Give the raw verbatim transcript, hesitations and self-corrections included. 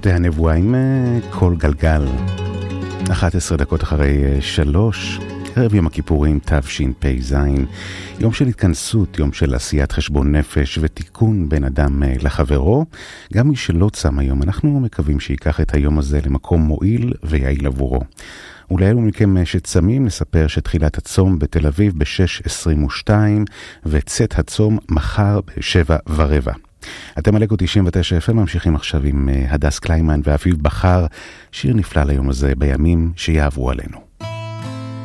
שדה הנבואה עם כל גלגל. אחת עשרה דקות אחרי שלוש, ערב יום הכיפורים תשפ"ז, יום של התכנסות, יום של עשיית חשבון נפש ותיקון בין אדם לחברו. גם מי שלא צם היום, אנחנו מקווים שיקח את היום הזה למקום מועיל ויעיל עבורו. ולאלו מכם שצמים נספר שתחילת הצום בתל אביב ב-שש עשרים ושתיים וצאת הצום מחר ב-שבע ורבע. אתם על אקו תשעים ותשע אף אם, ממשיכים עכשיו עם הדס קליימן ואביב בחר, שיר נפלא ליום הזה בימים שיעברו עלינו.